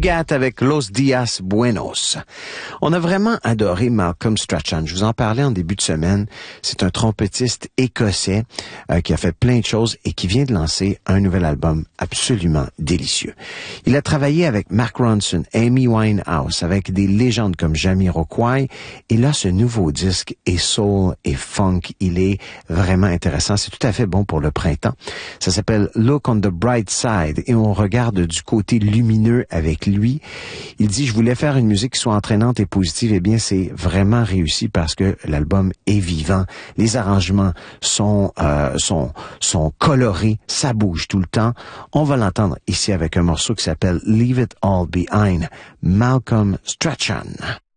Nougat avec Los Dias Buenos. On a vraiment adoré Malcolm Strachan. Je vous en parlais en début de semaine. C'est un trompettiste écossais qui a fait plein de choses et qui vient de lancer un nouvel album absolument délicieux. Il a travaillé avec Mark Ronson, Amy Winehouse, avec des légendes comme Jamiroquai. Et là, ce nouveau disque est soul et funk. Il est vraiment intéressant. C'est tout à fait bon pour le printemps. Ça s'appelle Look on the Bright Side et on regarde du côté lumineux avec lui. Il dit, je voulais faire une musique qui soit entraînante et positive. Eh bien, c'est vraiment réussi parce que l'album est vivant. Les arrangements sont colorés. Ça bouge tout le temps. On va l'entendre ici avec un morceau qui s'appelle Leave It All Behind. Malcolm Strachan.